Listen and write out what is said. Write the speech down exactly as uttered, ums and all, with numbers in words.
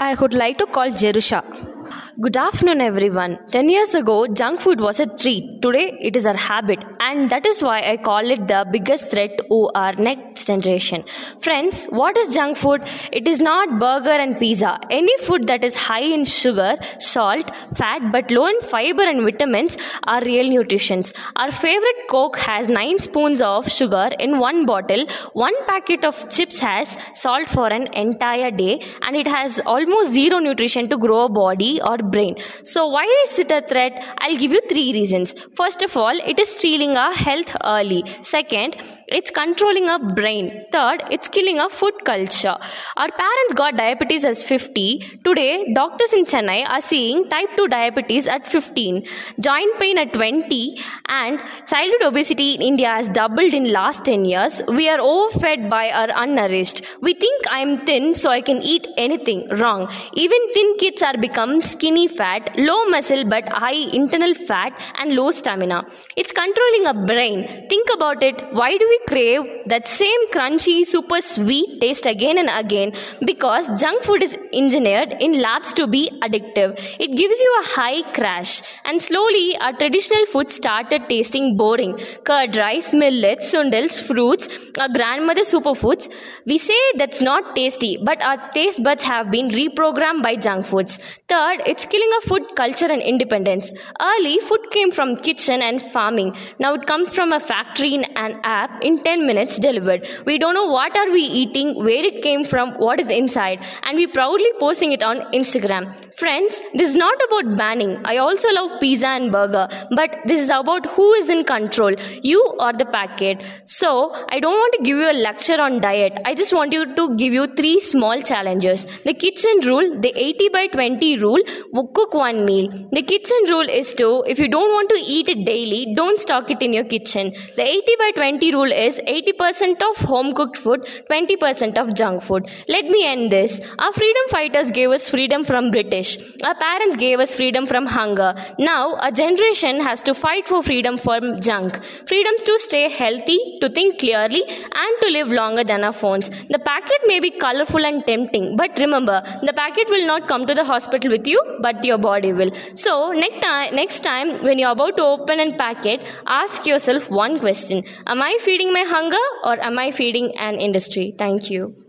I would like to call Jerusha. Good afternoon, everyone. Ten years ago, junk food was a treat. Today, it is our habit, and that is why I call it the biggest threat to our next generation. Friends, what is junk food? It is not burger and pizza. Any food that is high in sugar, salt, fat, but low in fiber and vitamins are real nutritions. Our favorite Coke has nine spoons of sugar in one bottle. One packet of chips has salt for an entire day, and it has almost zero nutrition to grow a body or brain. So why is it a threat? I'll give you three reasons. First of all, it is stealing our health early. Second, it's controlling our brain. Third, it's killing our food culture. Our parents got diabetes as fifty. Today, doctors in Chennai are seeing type two diabetes at fifteen, joint pain at twenty, and childhood obesity in India has doubled in last ten years. We are overfed by our unnourished. We think I'm thin so I can eat anything. Wrong. Even thin kids are become skinny fat, low muscle but high internal fat and low stamina. It's controlling our brain. Think about it. Why do we crave that same crunchy, super sweet taste again and again? Because junk food is engineered in labs to be addictive. It gives you a high crash. And slowly, our traditional food started tasting boring. Curd rice, millets, sundals, fruits, our grandmother's superfoods. We say that's not tasty, but our taste buds have been reprogrammed by junk foods. Third, it's killing our food culture and independence. Early, food came from kitchen and farming. Now it comes from a factory in an app in ten minutes delivered. We don't know what are we eating, where it came from, what is inside, and we proudly posting it on Instagram. Friends, this is not about banning. I also love pizza and burger, but this is about who is in control, you or the packet. So, I don't want to give you a lecture on diet. I just want you to give you three small challenges. The kitchen rule, the eighty by twenty rule, cook one meal. The kitchen rule is to, if you don't want to eat it daily, don't stock it in your kitchen. The eighty by twenty rule is eighty percent of home cooked food, twenty percent of junk food. Let me end this. Our freedom fighters gave us freedom from British. Our parents gave us freedom from hunger. Now, a generation has to fight for freedom from junk. Freedom to stay healthy, to think clearly, and to live longer than our phones. The packet may be colorful and tempting, but remember, the packet will not come to the hospital with you, but your body will. So, next time, next time when you're about to open a packet, ask yourself one question. Am I feeding my hunger or am I feeding an industry? Thank you.